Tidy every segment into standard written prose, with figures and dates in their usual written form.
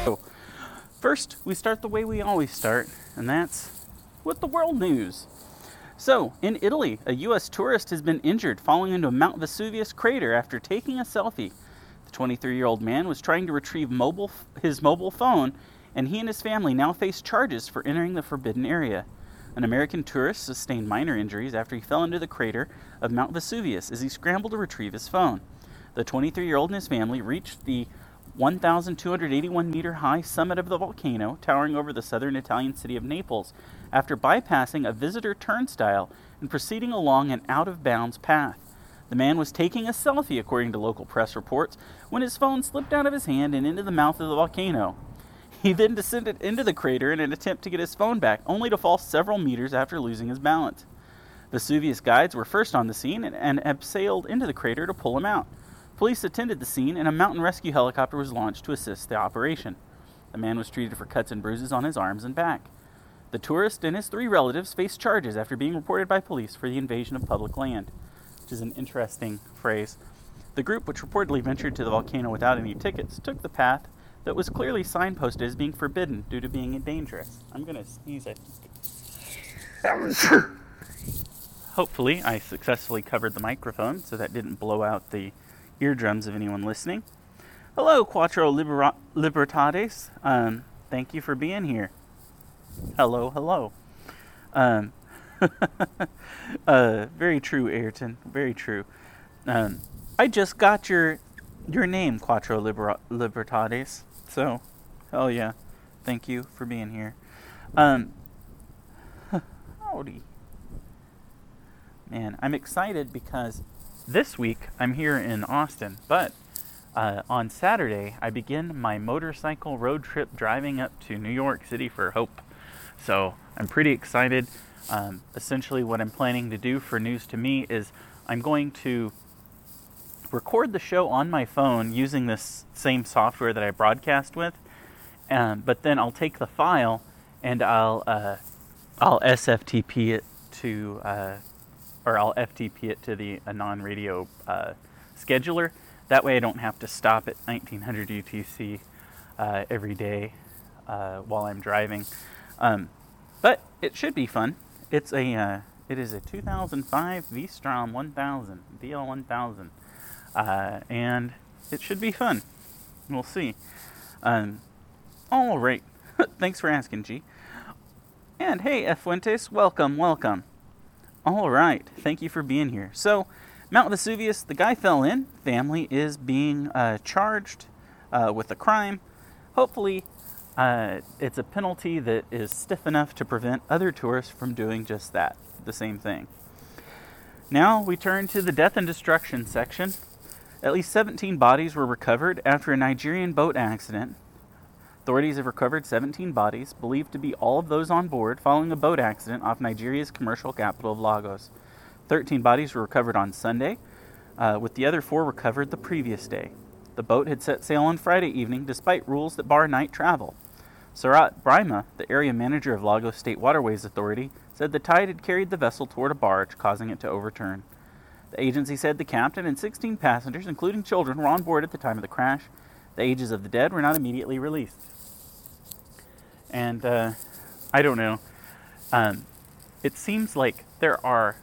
So, first, we start the way we always start, and that's with the world news. So, in Italy, a U.S. tourist has been injured falling into a Mount Vesuvius crater after taking a selfie. The 23-year-old man was trying to retrieve his mobile phone, and he and his family now face charges for entering the forbidden area. An American tourist sustained minor injuries after he fell into the crater of Mount Vesuvius as he scrambled to retrieve his phone. The 23-year-old and his family reached the 1,281-meter-high summit of the volcano, towering over the southern Italian city of Naples, after bypassing a visitor turnstile and proceeding along an out-of-bounds path. The man was taking a selfie, according to local press reports, when his phone slipped out of his hand and into the mouth of the volcano. He then descended into the crater in an attempt to get his phone back, only to fall several meters after losing his balance. Vesuvius guides were first on the scene and abseiled into the crater to pull him out. Police attended the scene, and a mountain rescue helicopter was launched to assist the operation. The man was treated for cuts and bruises on his arms and back. The tourist and his 3 relatives faced charges after being reported by police for the invasion of public land, which is an interesting phrase. The group, which reportedly ventured to the volcano without any tickets, took the path that was clearly signposted as being forbidden due to being dangerous. I'm going to sneeze, I think. Hopefully, I successfully covered the microphone so that didn't blow out the eardrums of anyone listening. Hello, Quattro Libertades. Thank you for being here. Hello. Very true, Ayrton. Very true. I just got your name, Quattro Libertades. So, hell yeah. Thank you for being here. Howdy. Man, I'm excited because this week I'm here in Austin, but on Saturday I begin my motorcycle road trip driving up to New York City for Hope. So I'm pretty excited. Essentially what I'm planning to do for News to Me is I'm going to record the show on my phone using this same software that I broadcast with, but then I'll take the file and I'll SFTP it to or I'll FTP it to the non-radio scheduler. That way I don't have to stop at 1900 UTC every day while I'm driving. But it should be fun. It is a 2005 V-Strom 1000, VL1000, and it should be fun. We'll see. All right. Thanks for asking, G. And hey, F. Fuentes, welcome. All right, thank you for being here. So, Mount Vesuvius, the guy fell in. Family is being charged with a crime. Hopefully, it's a penalty that is stiff enough to prevent other tourists from doing just that, the same thing. Now, we turn to the death and destruction section. At least 17 bodies were recovered after a Nigerian boat accident. Authorities have recovered 17 bodies, believed to be all of those on board, following a boat accident off Nigeria's commercial capital of Lagos. 13 bodies were recovered on Sunday, with the other 4 recovered the previous day. The boat had set sail on Friday evening, despite rules that bar night travel. Sarat Brima, the area manager of Lagos State Waterways Authority, said the tide had carried the vessel toward a barge, causing it to overturn. The agency said the captain and 16 passengers, including children, were on board at the time of the crash. The ages of the dead were not immediately released. And, I don't know. It seems like there are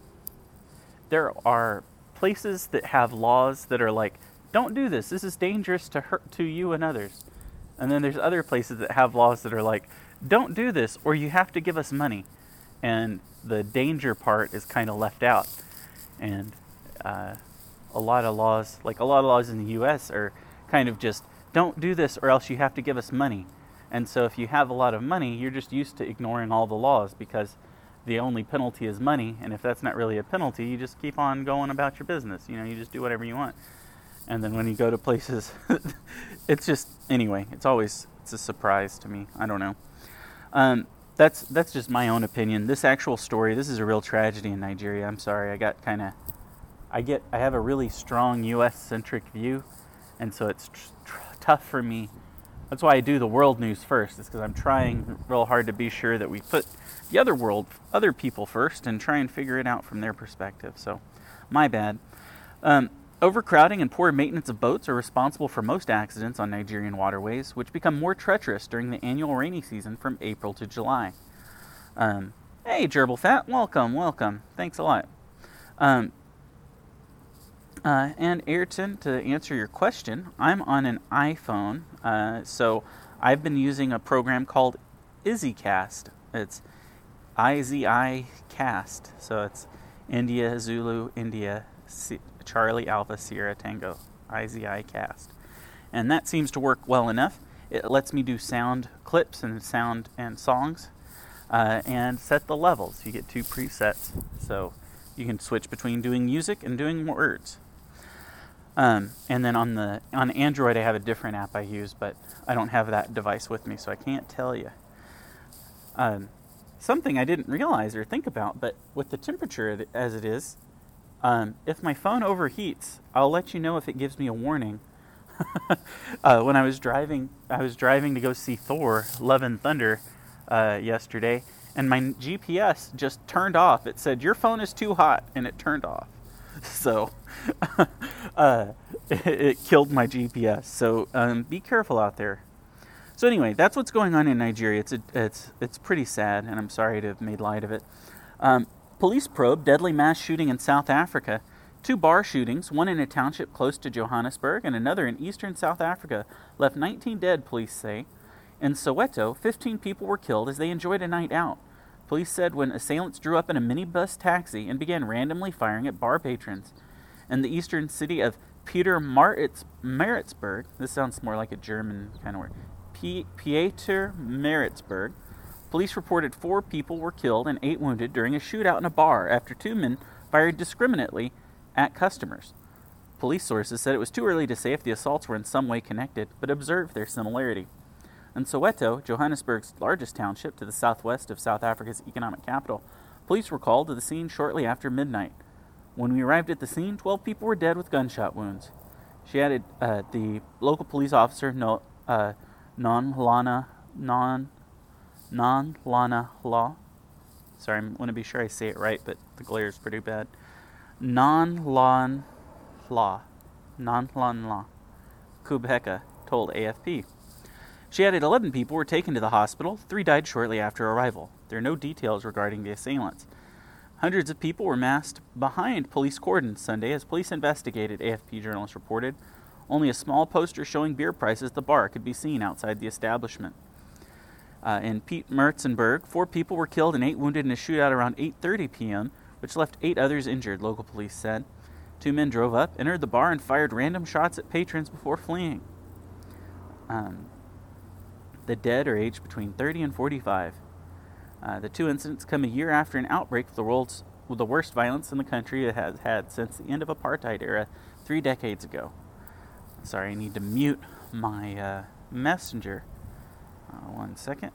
places that have laws that are like, don't do this. This is dangerous to you and others. And then there's other places that have laws that are like, don't do this or you have to give us money. And the danger part is kind of left out. And a lot of laws in the U.S. are kind of just, don't do this or else you have to give us money. And so if you have a lot of money, you're just used to ignoring all the laws because the only penalty is money. And if that's not really a penalty, you just keep on going about your business. You just do whatever you want. And then when you go to places, it's just, anyway, it's a surprise to me. I don't know. That's just my own opinion. This actual story, this is a real tragedy in Nigeria. I'm sorry. I have a really strong U.S.-centric view. And so it's tough for me. That's why I do the world news first. It's because I'm trying real hard to be sure that we put the other people first and try and figure it out from their perspective. So, my bad. Overcrowding and poor maintenance of boats are responsible for most accidents on Nigerian waterways, which become more treacherous during the annual rainy season from April to July. Hey, Gerbil Fat, welcome. Thanks a lot. And Ayrton, to answer your question, I'm on an iPhone, so I've been using a program called IZICast. It's IZI Cast, so it's India, Zulu, India, Charlie, Alpha, Sierra, Tango, IZI Cast. And that seems to work well enough. It lets me do sound clips and sound and songs, and set the levels. You get 2 presets, so you can switch between doing music and doing words. And then on Android, I have a different app I use, but I don't have that device with me, so I can't tell you. Something I didn't realize or think about, but with the temperature as it is, if my phone overheats, I'll let you know if it gives me a warning. When I was driving to go see Thor: Love and Thunder yesterday, and my GPS just turned off. It said, "Your phone is too hot," and it turned off. So it killed my GPS. So be careful out there. So anyway, that's what's going on in Nigeria. It's pretty sad, and I'm sorry to have made light of it. Police probe deadly mass shooting in South Africa. 2 bar shootings, one in a township close to Johannesburg and another in eastern South Africa, left 19 dead, police say. In Soweto, 15 people were killed as they enjoyed a night out. Police said when assailants drew up in a minibus taxi and began randomly firing at bar patrons. In the eastern city of Pietermaritzburg, this sounds more like a German kind of word, Pietermaritzburg, police reported 4 people were killed and 8 wounded during a shootout in a bar after 2 men fired discriminately at customers. Police sources said it was too early to say if the assaults were in some way connected, but observed their similarity. In Soweto, Johannesburg's largest township to the southwest of South Africa's economic capital, police were called to the scene shortly after midnight. When we arrived at the scene, 12 people were dead with gunshot wounds. She added the local police officer, Non-Lana Law. Sorry, I want to be sure I say it right, but the glare is pretty bad. Non-Lan Law. Kubheka told AFP. She added 11 people were taken to the hospital. 3 died shortly after arrival. There are no details regarding the assailants. Hundreds of people were massed behind police cordons Sunday as police investigated, AFP journalists reported. Only a small poster showing beer prices at the bar could be seen outside the establishment. In Pietermaritzburg, 4 people were killed and 8 wounded in a shootout around 8:30 p.m., which left 8 others injured, local police said. 2 men drove up, entered the bar, and fired random shots at patrons before fleeing. The dead are aged between 30 and 45. The 2 incidents come a year after an outbreak of the worst violence in the country it has had since the end of apartheid era 3 decades ago. Sorry, I need to mute my messenger. 1 second.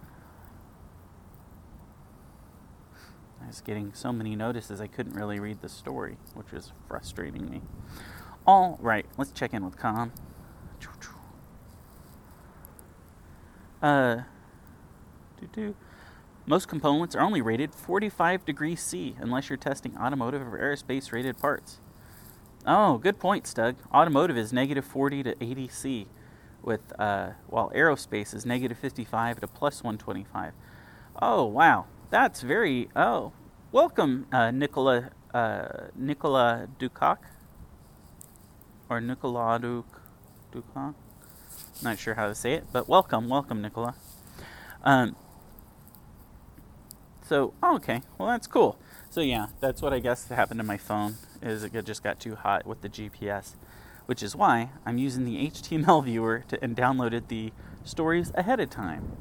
I was getting so many notices I couldn't really read the story, which was frustrating me. All right, let's check in with Com. Most components are only rated 45 degrees C unless you're testing automotive or aerospace rated parts. Oh, good point, Stug. Automotive is negative 40 to 80 C, while aerospace is negative 55 to plus 125. Oh, wow. That's very... Oh, welcome, Nicola Dukak. Or Nicola Dukak. Not sure how to say it, but welcome, Nicola. Okay. Well, that's cool. So, yeah, that's what I guess happened to my phone, is it just got too hot with the GPS, which is why I'm using the HTML viewer and downloaded the stories ahead of time.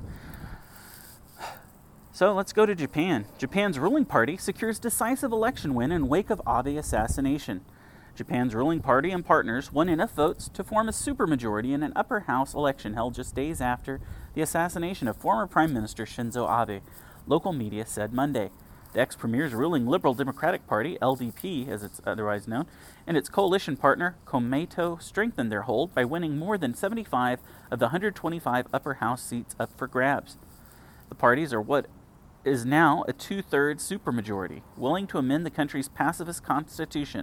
So let's go to Japan. Japan's ruling party secures decisive election win in wake of Abe assassination. Japan's ruling party and partners won enough votes to form a supermajority in an upper house election held just days after the assassination of former Prime Minister Shinzo Abe, local media said Monday. The ex-premier's ruling Liberal Democratic Party, LDP as it's otherwise known, and its coalition partner, Komeito, strengthened their hold by winning more than 75 of the 125 upper house seats up for grabs. The parties are what is now a 2/3 supermajority, willing to amend the country's pacifist constitution.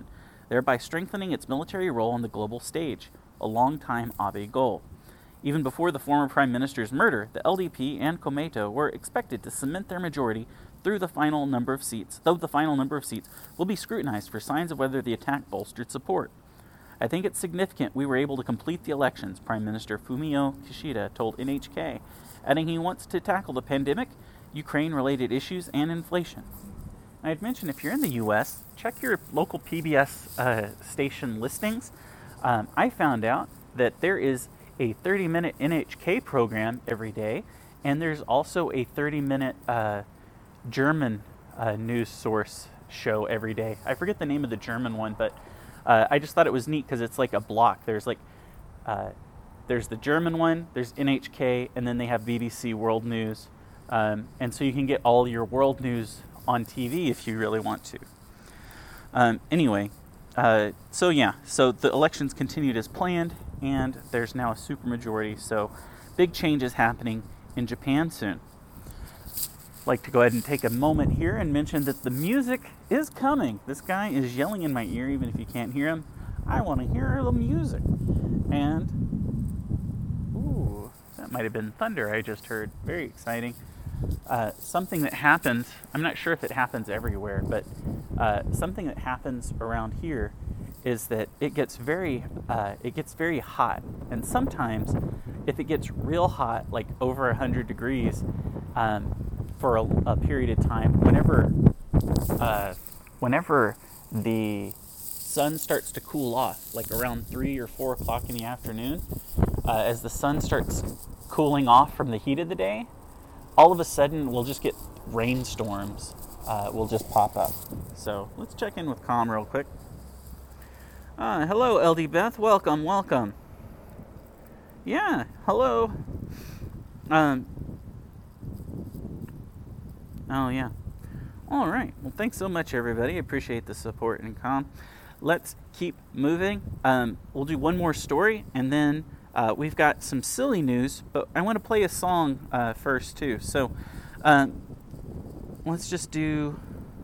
thereby strengthening its military role on the global stage, a long-time Abe goal. Even before the former prime minister's murder, the LDP and Komeito were expected to cement their majority though the final number of seats will be scrutinized for signs of whether the attack bolstered support. I think it's significant we were able to complete the elections, Prime Minister Fumio Kishida told NHK, adding he wants to tackle the pandemic, Ukraine-related issues, and inflation. I'd mention if you're in the U.S., check your local PBS station listings. I found out that there is a 30-minute NHK program every day, and there's also a 30-minute German news source show every day. I forget the name of the German one, but I just thought it was neat because it's like a block. There's the German one, there's NHK, and then they have BBC World News. And so you can get all your world news on TV if you really want to. So the elections continued as planned, and there's now a supermajority. So big changes happening in Japan soon. I'd like to go ahead and take a moment here and mention that the music is coming. This guy is yelling in my ear, even if you can't hear him. I want to hear the music. And, ooh, that might have been thunder I just heard. Very exciting. Something that happens, I'm not sure if it happens everywhere, but something that happens around here is that it gets very hot. And sometimes, if it gets real hot, like over 100 degrees, for a period of time, whenever the sun starts to cool off, like around 3 or 4 o'clock in the afternoon, as the sun starts cooling off from the heat of the day, all of a sudden we'll just get rainstorms will just pop up. So let's check in with Calm real quick. Hello, LD Beth. Welcome. Yeah, hello. Oh, yeah. All right. Well, thanks so much, everybody. I appreciate the support and Calm. Let's keep moving. We'll do one more story, and then we've got some silly news, but I want to play a song first, too. So let's just do...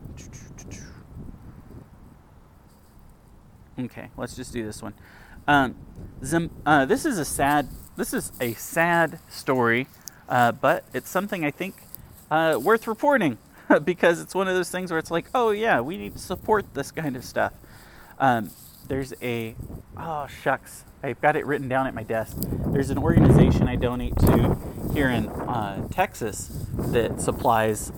Okay, let's just do this one. This is a sad story, but it's something I think worth reporting because it's one of those things where it's like, oh yeah, we need to support this kind of stuff. There's oh shucks, I've got it written down at my desk. There's an organization I donate to here in Texas that supplies,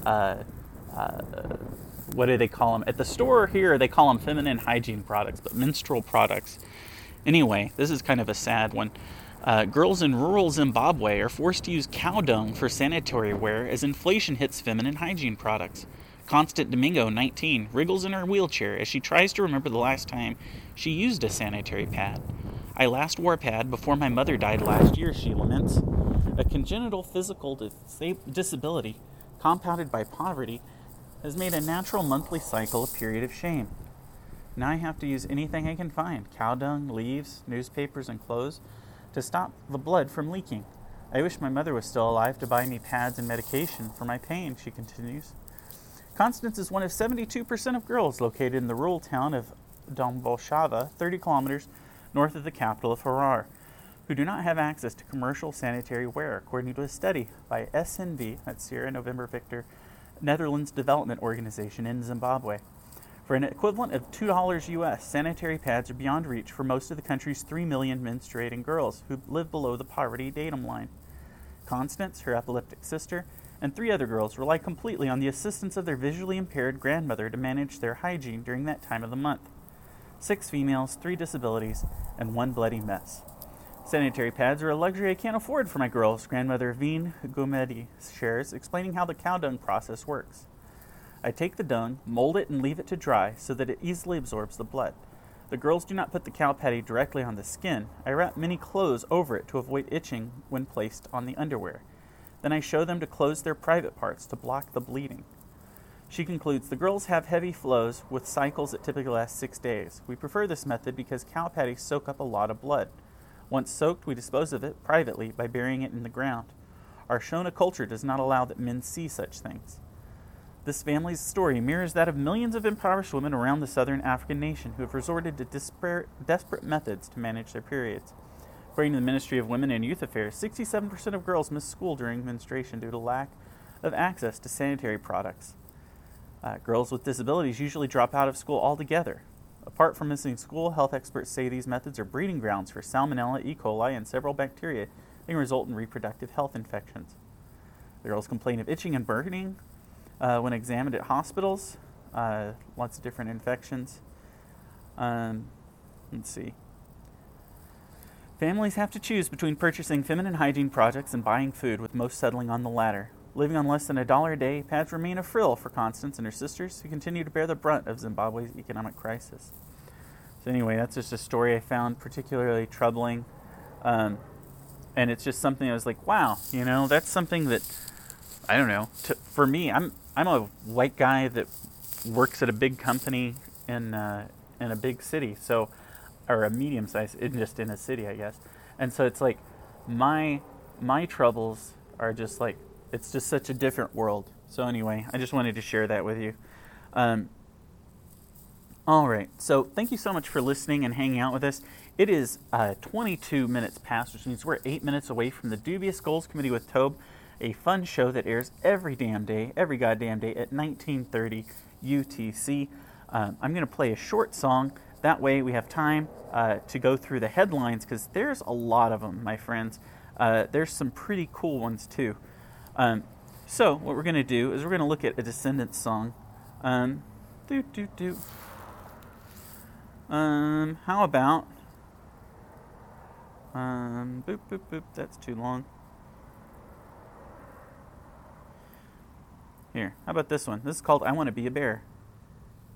what do they call them? At the store here, they call them feminine hygiene products, but menstrual products. Anyway, this is kind of a sad one. Girls in rural Zimbabwe are forced to use cow dung for sanitary wear as inflation hits feminine hygiene products. Constant Domingo, 19, wriggles in her wheelchair as she tries to remember the last time she used a sanitary pad. I last wore a pad before my mother died last year, she laments. A congenital physical disability, compounded by poverty, has made a natural monthly cycle a period of shame. Now I have to use anything I can find, cow dung, leaves, newspapers, and clothes, to stop the blood from leaking. I wish my mother was still alive to buy me pads and medication for my pain, she continues. Constance is one of 72% of girls located in the rural town of Domboshava, 30 kilometers north of the capital of Harar, who do not have access to commercial sanitary wear, according to a study by SNV, that's Sierra November Victor, Netherlands Development Organization in Zimbabwe. For an equivalent of $2 US, sanitary pads are beyond reach for most of the country's 3 million menstruating girls who live below the poverty datum line. Constance, her epileptic sister, and 3 other girls rely completely on the assistance of their visually impaired grandmother to manage their hygiene during that time of the month. 6 females, 3 disabilities, and 1 bloody mess. Sanitary pads are a luxury I can't afford for my girls, grandmother Veen Gomedi shares, explaining how the cow dung process works. I take the dung, mold it, and leave it to dry so that it easily absorbs the blood. The girls do not put the cow patty directly on the skin. I wrap many clothes over it to avoid itching when placed on the underwear. Then I show them to close their private parts to block the bleeding. She concludes, the girls have heavy flows with cycles that typically last 6 days. We prefer this method because cow patties soak up a lot of blood. Once soaked, we dispose of it privately by burying it in the ground. Our Shona culture does not allow that men see such things. This family's story mirrors that of millions of impoverished women around the southern African nation who have resorted to desperate methods to manage their periods. According to the Ministry of Women and Youth Affairs, 67% of girls miss school during menstruation due to lack of access to sanitary products. Girls with disabilities usually drop out of school altogether. Apart from missing school, health experts say these methods are breeding grounds for Salmonella, E. coli, and several bacteria that can result in reproductive health infections. The girls complain of itching and burning when examined at hospitals. Lots of different infections. Let's see. Families have to choose between purchasing feminine hygiene products and buying food, with most settling on the latter. Living on less than $1 a day, pads remain a frill for Constance and her sisters, who continue to bear the brunt of Zimbabwe's economic crisis. So anyway, that's just a story I found particularly troubling. And it's just something I was like, wow, that's something that, I don't know, for me, I'm a white guy that works at a big company in a big city, so, or a medium size, just in a city, I guess. And so it's like, my troubles are just like, it's just such a different world. So anyway, I just wanted to share that with you. All right, so thank you so much for listening and hanging out with us. It is 22 minutes past, which means we're 8 minutes away from the Dubious Goals Committee with Tobe, a fun show that airs every goddamn day at 19:30 UTC. I'm going to play a short song. That way we have time to go through the headlines, because there's a lot of them, my friends. There's some pretty cool ones, too. So what we're going to do is we're going to look at a Descendants song. How about... boop, boop, boop. That's too long. Here, how about this one? This is called I Want to Be a Bear.